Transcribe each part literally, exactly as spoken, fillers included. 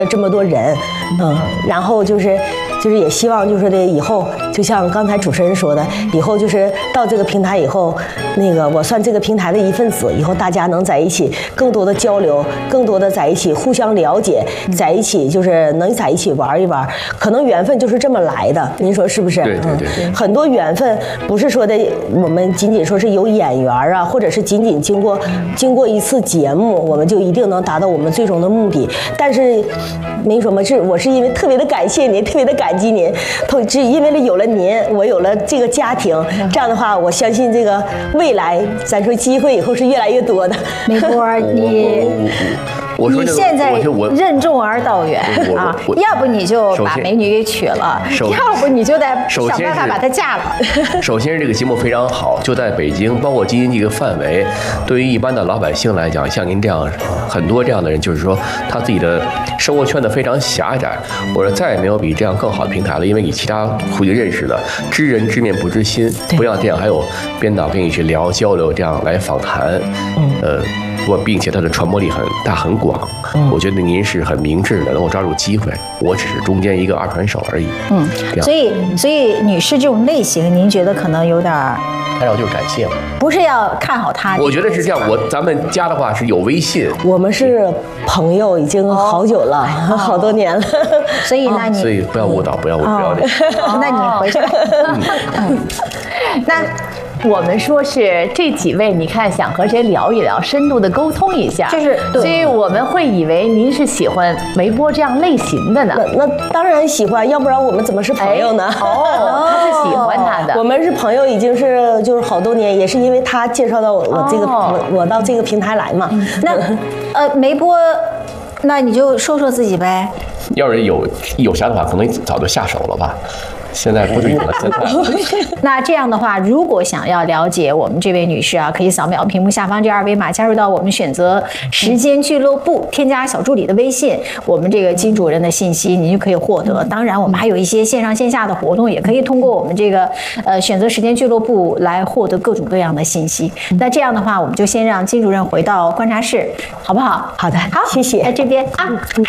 这么多人，嗯，然后就是就是也希望就是的以后，就像刚才主持人说的，以后就是到这个平台以后，那个我算这个平台的一份子，以后大家能在一起更多的交流，更多的在一起互相了解，在一起就是能在一起玩一玩，可能缘分就是这么来的，您说是不是？ 对对对对， 嗯，很多缘分不是说的我们仅仅说是有眼缘啊，或者是仅仅经过经过一次节目，我们就一定能达到我们最终的目的，但是。没什么，是我是因为特别的感谢您，特别的感激您，同是因为有了您，我有了这个家庭，这样的话，我相信这个未来，咱说机会以后是越来越多的。 梅波，你你现在任重而道远啊，要不你就把美女给娶了，要不你就得想办法把她嫁了。 首先，这个节目非常好，就在北京，包括京津这个范围，对于一般的老百姓来讲，像您这样很多这样的人，就是说他自己的生活圈子非常狭窄。我说再也没有比这样更好的平台了，因为你其他途径认识的，知人知面不知心，不要这样，还有编导跟你去聊交流，这样来访谈，呃。我并且它的传播力很大很广，嗯，我觉得您是很明智的，能够抓住机会，我只是中间一个二传手而已。 嗯，所以所以女士这种类型，您觉得可能有点儿？ 那我就是感谢了， 不是要看好她。 我觉得是这样，我咱们家的话是有微信， 我们是朋友，已经好久了，哦，好多年了。 所以那你所以不要误导，不要误导这。 哦，那你回去。嗯， 那。我们说是这几位，你看想和谁聊一聊，深度的沟通一下， 就是， 所以我们会以为您是喜欢梅波这样类型的呢。 那那当然喜欢，要不然我们怎么是朋友呢？ 哎，哦，他是喜欢他的。 我们是朋友，已经是就是好多年，也是因为他介绍到我我这个，哦，我我到这个平台来嘛。 嗯，那呃梅波，那你就说说自己呗。 要是有有啥的话，可能早就下手了吧。现在不是有了，现在。 那这样的话，如果想要了解我们这位女士啊，可以扫描屏幕下方这二维码，加入到我们选择时间俱乐部，添加小助理的微信，我们这个金主任的信息您就可以获得。当然，我们还有一些线上线下的活动，也可以通过我们这个呃选择时间俱乐部来获得各种各样的信息。那这样的话，我们就先让金主任回到观察室，好不好？ 好的， 好， 谢谢。 在这边啊。嗯，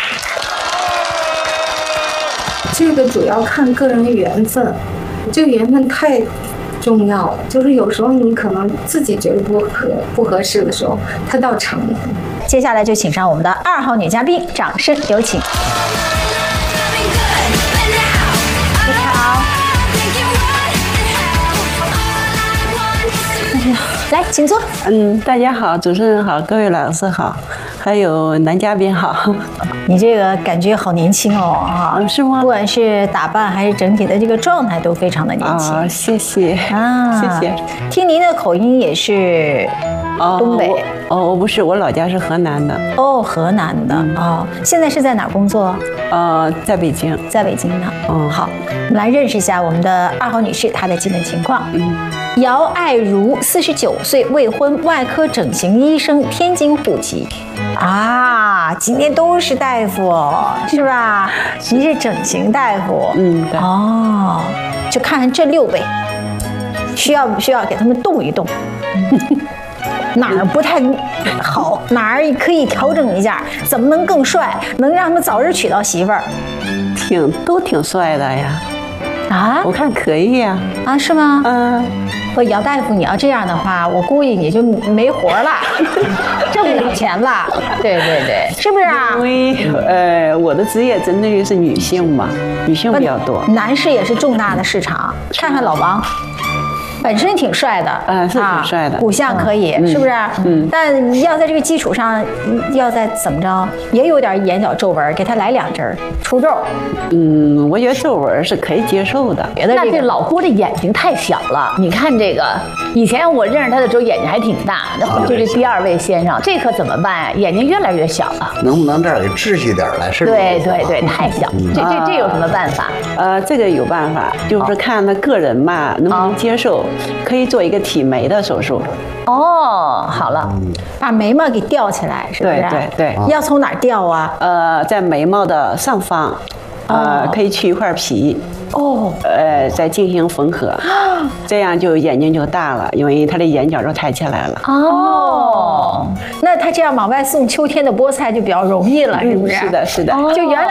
这个主要看个人的缘分，这个缘分太重要了。就是有时候你可能自己觉得不合不合适的时候，它倒成了。 接下来就请上我们的二号女嘉宾，掌声有请。你好，来，请坐。 嗯，大家好，主持人好，各位老师好，还有男嘉宾好。 你这个感觉好年轻哦，啊， 是吗？ 不管是打扮还是整体的这个状态都非常的年轻。 啊，谢谢啊， 谢谢。 听您的口音也是东北。 哦，我不是，我老家是河南的。 哦，河南的。嗯，哦，现在是在哪儿工作？ 呃，在北京。 在北京呢。 嗯， 好，我们来认识一下我们的二号女士，她的基本情况。嗯。姚爱如，四十九岁，未婚，外科整形医生，天津户籍。啊，今天都是大夫，是吧？你是整形大夫。 嗯，对。 哦，就看看这六位，需要不需要给他们动一动？哪儿不太好，哪儿可以调整一下？怎么能更帅？能让他们早日娶到媳妇儿？ 挺都挺帅的呀。 啊， 我看可以呀。 啊，是吗？ 嗯。 我姚大夫，你要这样的话，我估计你就没活了，挣不了钱了。对对对，是不是啊？ 因为呃，我的职业针对的是女性嘛，女性比较多。 男士也是重大的市场，看看老王。本身挺帅的， 嗯，是挺帅的， 骨相可以，是不是？嗯，但要在这个基础上，要再怎么着，也有点眼角皱纹，给他来两针除皱。 嗯，我觉得皱纹是可以接受的。 觉得那这老郭的眼睛太小了，你看这个，以前我认识他的时候眼睛还挺大，就这第二位先生，这可怎么办呀？眼睛越来越小了。 能不能这儿给窒息点来？是？ 对对对，太小。这这这有什么办法？ 呃，这个有办法，就是看他个人嘛，能不能接受。可以做一个体眉的手术。 哦，好了， 把眉毛给吊起来，是不是？ 对对对。 要从哪儿吊啊？ 呃，在眉毛的上方，呃，可以去一块皮。 哦。 呃，再进行缝合，这样就眼睛就大了，因为他的眼角就抬起来了。 哦。那他这样往外送秋天的菠菜就比较容易了，是不是？ 是的，是的。 就原来